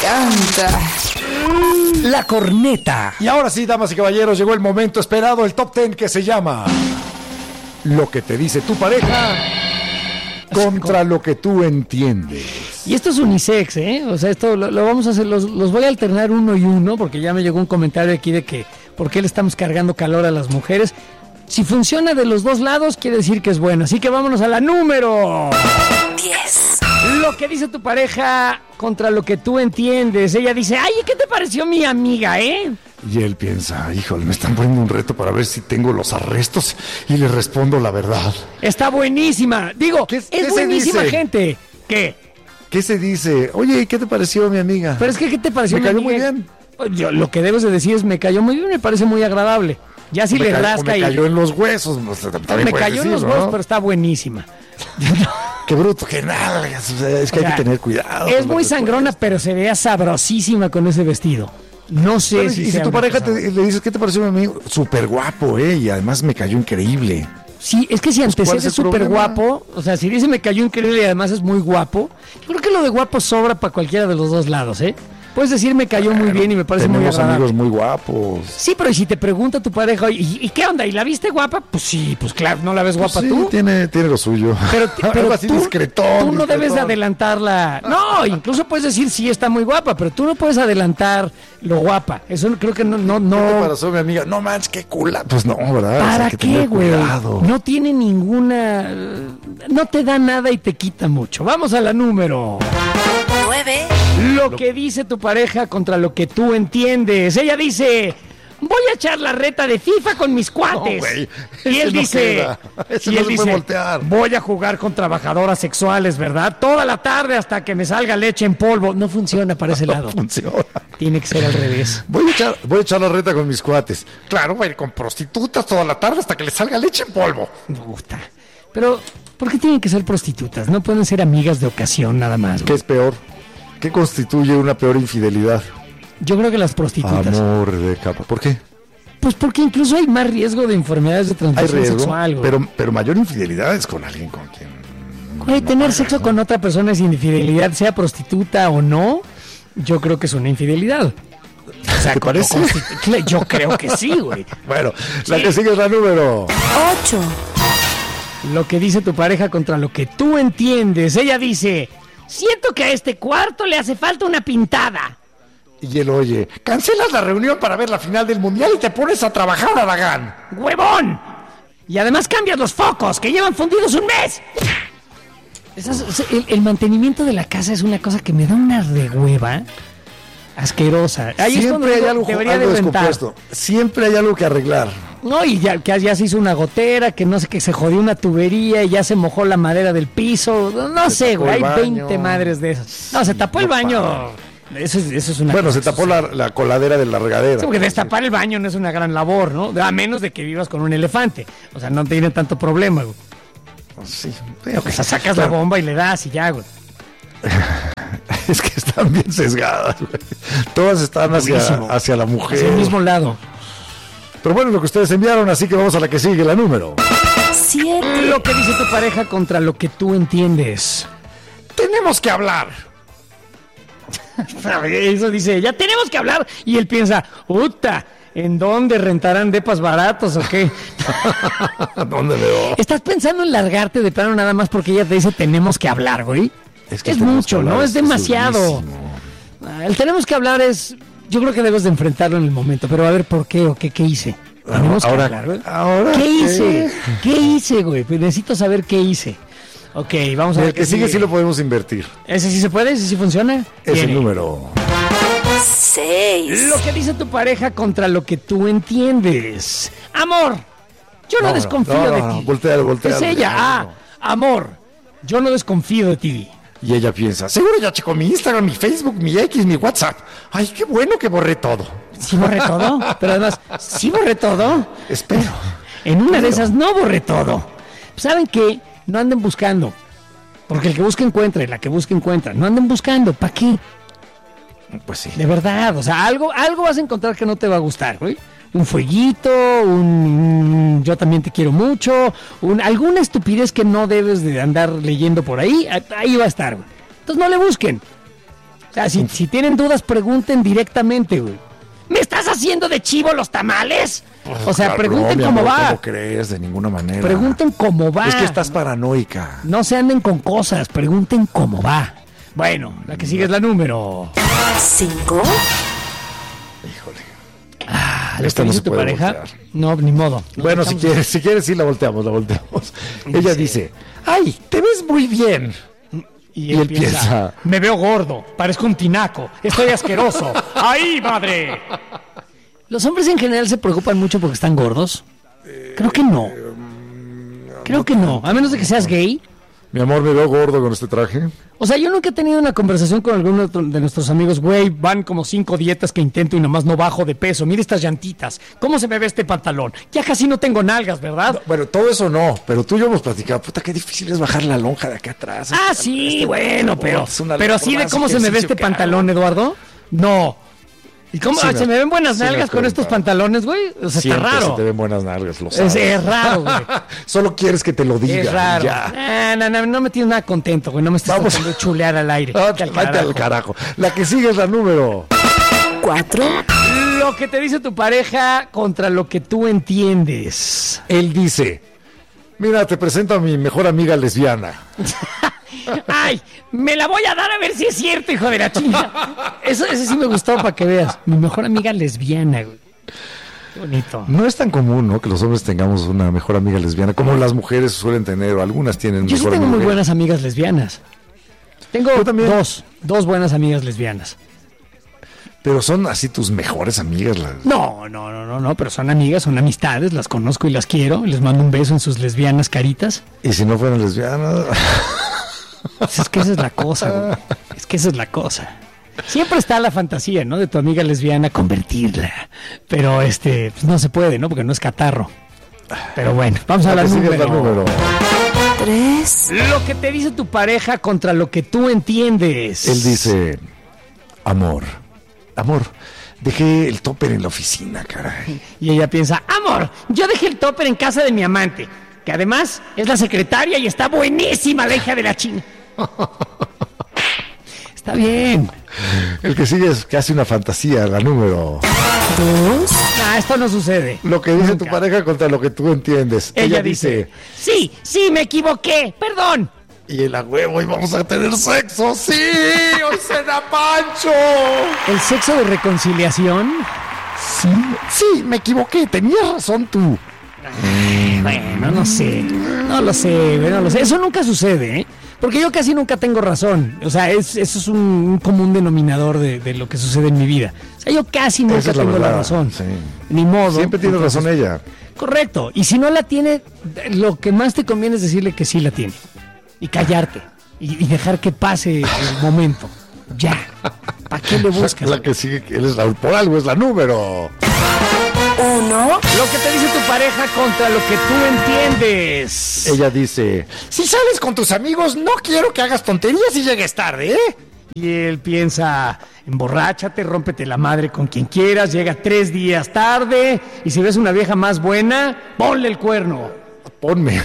encanta. La corneta. Y ahora sí, damas y caballeros, llegó el momento esperado, el top 10 que se llama Lo que te dice tu pareja contra lo que tú entiendes. Y esto es unisex, ¿eh? O sea, esto lo vamos a hacer, los voy a alternar uno y uno, porque ya me llegó un comentario aquí de que ¿por qué le estamos cargando calor a las mujeres? Si funciona de los dos lados, quiere decir que es bueno. Así que vámonos a la número 10. Lo que dice tu pareja contra lo que tú entiendes. Ella dice, ay, ¿qué te pareció mi amiga, Y él piensa, híjole, me están poniendo un reto para ver si tengo los arrestos y le respondo la verdad. Está buenísima. Digo, es buenísima gente. ¿Qué? ¿Qué se dice? Oye, ¿qué te pareció mi amiga? Pero es que, ¿qué te pareció Me mi cayó amiga? muy bien. Yo, lo que debes de decir es, me cayó muy bien, me parece muy agradable. Ya si le rasca me y... cayó en los huesos. Me cayó en los huesos, pero está buenísima. Qué bruto, que nada. Es que hay que tener cuidado. Es muy sangrona, pero se vea sabrosísima con ese vestido. No sé pero, si... Y si tu pareja le dices, ¿qué te pareció mi amigo? Súper guapo, y además me cayó increíble. Sí, es que si antecede es súper guapo, o sea, si dice me cayó increíble y además es muy guapo, creo que lo de guapo sobra para cualquiera de los dos lados, Puedes decir me cayó muy bien y me parece muy agradable. Tenemos amigos muy guapos. Sí, pero si te pregunta tu pareja, ¿y qué onda? ¿Y la viste guapa? Pues sí, pues claro, ¿no la ves guapa sí, tú? Tiene lo suyo. Pero así tú, discretón, tú no debes de adelantarla. No, incluso puedes decir sí está muy guapa, pero tú no puedes adelantar lo guapa. Eso creo que no. ¿Qué te pareció, mi amiga? No manches, qué cula. Pues no, ¿verdad? ¿Para qué, güey? No tiene ninguna... No te da nada y te quita mucho. Vamos a la número 9. Lo que dice tu pareja contra lo que tú entiendes. Ella dice, voy a echar la reta de FIFA con mis cuates. No, y él dice, voltear. Voy a jugar con trabajadoras sexuales, ¿verdad? Toda la tarde hasta que me salga leche en polvo. No funciona para ese lado. No funciona. Tiene que ser al revés. Voy a echar la reta con mis cuates. Claro, voy a ir con prostitutas toda la tarde hasta que le salga leche en polvo. Me gusta. Pero, ¿por qué tienen que ser prostitutas? No pueden ser amigas de ocasión nada más. ¿Qué es peor? ¿Qué constituye una peor infidelidad? Yo creo que las prostitutas. Amor de capa. ¿Por qué? Pues porque incluso hay más riesgo de enfermedades de transmisión sexual. Güey. Pero mayor infidelidad es con alguien con quien... Güey, tener sexo con otra persona es infidelidad, sea prostituta o no. Yo creo que es una infidelidad. O sea, ¿te parece? Yo creo que sí, güey. Bueno, la que sigue es la número 8. Lo que dice tu pareja contra lo que tú entiendes. Ella dice, siento que a este cuarto le hace falta una pintada. Y él oye, cancelas la reunión para ver la final del mundial y te pones a trabajar, Aragán. ¡Huevón! Y además cambias los focos, que llevan fundidos un mes. El mantenimiento de la casa es una cosa que me da una rehueva asquerosa. Ahí siempre hay algo descompuesto. Siempre hay algo que arreglar. No, y ya se hizo una gotera, que no sé, que se jodió una tubería y ya se mojó la madera del piso. No sé, güey, hay 20 madres de esas. No, se tapó el baño. Eso es una... Bueno, se tapó la coladera de la regadera. Sí, porque destapar el baño no es una gran labor, ¿no? A menos de que vivas con un elefante. O sea, no tiene tanto problema, güey. Sí. Pero que sacas la bomba y le das y ya, güey. Es que están bien sesgadas, güey. Todas están hacia la mujer. Hacia el mismo lado. Pero bueno, lo que ustedes enviaron, así que vamos a la que sigue, la número 7. Lo que dice tu pareja contra lo que tú entiendes. Tenemos que hablar. Eso dice ella, tenemos que hablar. Y él piensa, ¡uta! ¿En dónde rentarán depas baratos o qué? ¿Dónde veo? ¿Estás pensando en largarte de plano nada más porque ella te dice tenemos que hablar, güey? Es mucho, ¿no? Es demasiado. El tenemos que hablar es... Yo creo que debes de enfrentarlo en el momento, pero a ver por qué o qué hice. Tenemos que hablar, güey. ¿Qué hice? ¿Qué hice, güey? Pues necesito saber qué hice. Ok, vamos a ver. El que sigue sí lo podemos invertir. ¿Ese sí se puede? ¿Ese sí funciona? Es el número 6. Lo que dice tu pareja contra lo que tú entiendes. Amor, yo no desconfío de ti. Voltealo. Es ella. Amor, yo no desconfío de ti. Y ella piensa, seguro ya checó mi Instagram, mi Facebook, mi X, mi WhatsApp. Ay, qué bueno que borré todo. ¿Sí borré todo? Pero además, ¿sí borré todo? Espero. En una de esas no borré todo. ¿Saben qué? No anden buscando. Porque el que busca encuentra y la que busca encuentra. No anden buscando. ¿Para qué? Pues sí. De verdad. O sea, algo vas a encontrar que no te va a gustar, güey. Un fueguito, yo también te quiero mucho, alguna estupidez que no debes de andar leyendo por ahí va a estar, güey. Entonces no le busquen. O sea, si tienen dudas, pregunten directamente, güey. ¿Me estás haciendo de chivo los tamales? O sea, pregunten cómo va. ¿Cómo crees? De ninguna manera. Pregunten cómo va. Es que estás paranoica. No se anden con cosas, pregunten cómo va. Bueno, la que sigue es la número 5. Híjole. ¿Esta no se dice tu puede pareja? voltear. No, ni modo. Bueno, si quieres, sí la volteamos. Ella dice, ¡ay, te ves muy bien! Y él piensa, me veo gordo, parezco un tinaco, estoy asqueroso. ¡Ay, madre! ¿Los hombres en general se preocupan mucho porque están gordos? Creo que no. Creo que no, a menos de que seas gay. Mi amor, me veo gordo con este traje. O sea, yo nunca he tenido una conversación con alguno de nuestros amigos. Güey, van como 5 dietas que intento y nomás no bajo de peso. Mira estas llantitas. ¿Cómo se me ve este pantalón? Ya casi no tengo nalgas, ¿verdad? No, bueno, todo eso no, pero tú y yo hemos platicado. Puta, qué difícil es bajar la lonja de acá atrás. Ah, sí, bueno, pero así de más cómo se me ve ejercicio este que hago. pantalón, Eduardo. No. ¿Y cómo Sí, se me ven buenas sí me nalgas con acuerdo. estos pantalones, güey? O sea, Siempre está raro. se te ven buenas nalgas, lo sabes. Es raro, güey. Solo quieres que te lo diga. Es raro. Ya. No me tienes nada contento, güey. No me estás Vamos. tratando de chulear al aire. Vete al Vete al carajo. La que sigue es la número 4. Lo que te dice tu pareja contra lo que tú entiendes. Él dice, mira, te presento a mi mejor amiga lesbiana. Ay, me la voy a dar a ver si es cierto, hijo de la chingada. Ese sí me gustó para que veas. Mi mejor amiga lesbiana, güey. Qué bonito. No es tan común, ¿no? Que los hombres tengamos una mejor amiga lesbiana, como las mujeres suelen tener, o algunas tienen Yo sí mejor tengo amiga. muy buenas amigas lesbianas. Tengo Yo también. dos buenas amigas lesbianas. Pero son así tus mejores amigas. No, pero son amigas, son amistades, las conozco y las quiero. Les mando un beso en sus lesbianas caritas. Y si no fueran lesbianas... Pues es que esa es la cosa, güey. Es que esa es la cosa. Siempre está la fantasía, ¿no? De tu amiga lesbiana convertirla. Pero pues no se puede, ¿no? Porque no es catarro. Pero bueno, vamos a la que sigue es la número 3. Lo que te dice tu pareja contra lo que tú entiendes. Él dice, amor, dejé el topper en la oficina, caray. Y ella piensa, amor, yo dejé el topper en casa de mi amante, que además es la secretaria y está buenísima la hija de la china. Está bien. El que sigue es casi una fantasía, la número 2. Esto no sucede. Lo que dice Nunca. tu pareja contra lo que tú entiendes. Ella dice, sí, me equivoqué, perdón. y el a huevo, y vamos a tener sexo, sí, hoy cena Pancho. ¿El sexo de reconciliación? Sí, me equivoqué, tenías razón tú. Bueno, no sé. No lo sé, no lo sé. Eso nunca sucede, ¿eh? Porque yo casi nunca tengo razón. O sea, eso es un común denominador de lo que sucede en mi vida. O sea, yo casi nunca Esa es la tengo la verdad, razón. sí. Ni modo. Siempre tiene Entonces, razón ella. Correcto. Y si no la tiene, lo que más te conviene es decirle que sí la tiene. Y callarte. Y dejar que pase el momento. Ya. ¿Para qué le buscas? La que sigue, él es por algo es la número. 1. Lo que te dice tu pareja contra lo que tú entiendes. Ella dice, si sales con tus amigos, no quiero que hagas tonterías y llegues tarde, ¿eh? Y él piensa, emborráchate, rómpete la madre con quien quieras, llega 3 días tarde, y si ves una vieja más buena, ponle el cuerno. Ponme.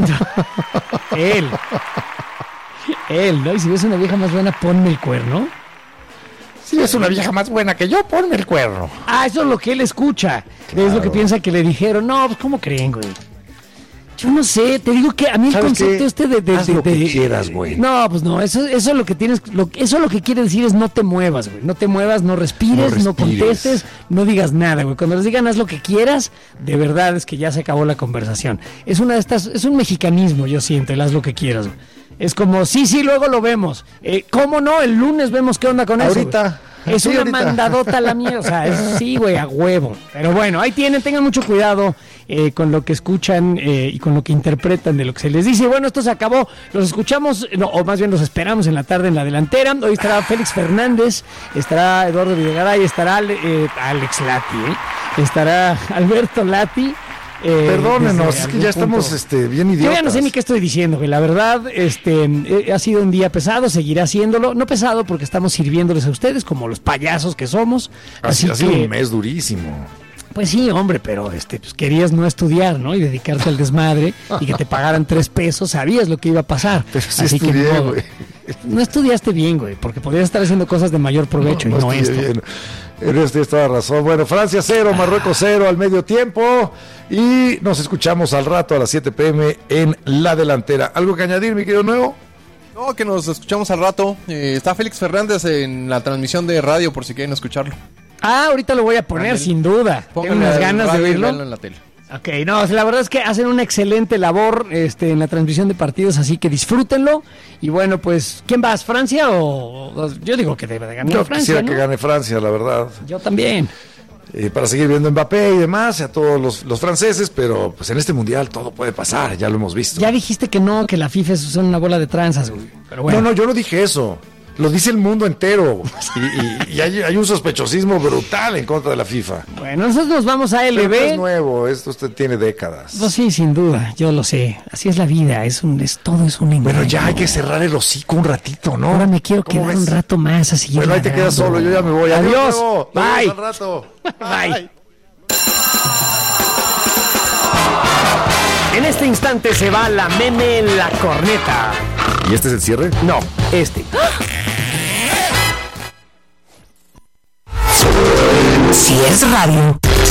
Él, ¿no? Y si ves una vieja más buena, ponme el cuerno. Si es una vieja más buena que yo, ponme el cuerno. Ah, eso es lo que él escucha. Claro. Es lo que piensa que le dijeron. No, pues ¿cómo creen, güey? Yo no sé, te digo que a mí el ¿Sabes concepto qué? Haz lo que quieras, güey. No, pues no, eso es lo que tienes, eso lo que quiere decir es no te muevas, güey. No te muevas, no respires, no contestes, no digas nada, güey. Cuando les digan haz lo que quieras, de verdad es que ya se acabó la conversación. Es una de estas, es un mexicanismo, yo siento, el haz lo que quieras, güey. Es como, sí, luego lo vemos. ¿Cómo no? El lunes vemos qué onda con eso. Ahorita. Güey. Es Sí, una ahorita. mandadota la mierda, o sea, sí, güey, a huevo. Pero bueno, ahí tengan mucho cuidado con lo que escuchan y con lo que interpretan de lo que se les dice. Y bueno, esto se acabó. Los escuchamos, o más bien los esperamos en la tarde en la delantera. Hoy estará Félix Fernández, estará Eduardo Videgaray, estará Alex Lati, estará Alberto Lati. Perdónenos, desde es que algún ya estamos punto. bien Yo idiotas. ya no sé ni qué estoy diciendo, güey. La verdad, ha sido un día pesado, seguirá haciéndolo. No pesado porque estamos sirviéndoles a ustedes como los payasos que somos. Ha sido que un mes durísimo. Pues sí, hombre, pero pues querías no estudiar, ¿no? Y dedicarte al desmadre y que te pagaran 3 pesos, sabías lo que iba a pasar. Pero sí así estudié, que güey. no estudiaste bien, güey, porque podrías estar haciendo cosas de mayor provecho y no esto. Bien. En esto tienes toda la razón. Bueno, Francia 0, Marruecos 0 al medio tiempo. Y nos escuchamos al rato a las 7 p.m. en La Delantera. ¿Algo que añadir, mi querido Nuevo? No, que nos escuchamos al rato. Está Félix Fernández en la transmisión de radio por si quieren escucharlo. Ahorita lo voy a poner, sin duda. Tengo unas ganas de oírlo. En la tele. Ok, no, la verdad es que hacen una excelente labor en la transmisión de partidos, así que disfrútenlo. Y bueno, pues, ¿quién vas? ¿Francia o...? Yo digo que debe de ganar Yo Francia, quisiera ¿no? que gane Francia, la verdad. Yo también. Para seguir viendo Mbappé y demás, a todos los franceses, pero pues en este mundial todo puede pasar, ya lo hemos visto. Ya dijiste que no, que la FIFA es una bola de tranzas, güey. Pero bueno. No, yo no dije eso. Lo dice el mundo entero. Y hay un sospechosismo brutal en contra de la FIFA. Bueno, nosotros nos vamos a Pero LB. no es nuevo, esto usted tiene décadas. Pues sí, sin duda, yo lo sé. Así es la vida, todo es un engaño. Bueno, ya hay que cerrar el hocico un ratito, ¿no? Ahora me quiero ¿Cómo quedar ves? un rato más a seguir. Bueno, ahí te quedas ladrando. solo, yo ya me voy. Adiós. Nuevo. Nos Bye. vemos al rato. Bye. En este instante se va la meme en la corneta. ¿Y este es el cierre? No, este. Si es radio,